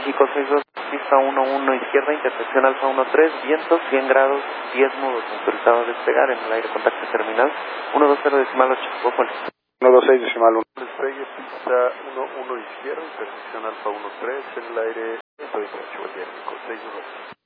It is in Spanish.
México 62, pista 11 izquierda, intersección Alfa 13, vientos 100 grados, 10 nudos, autorizado a despegar en el aire, contacto terminal 120 decimal 8, Bópoli. 126 decimal 1. Despegue, pista 11 izquierda, intersección Alfa 13, en el aire 128, buen día, 6 nudos.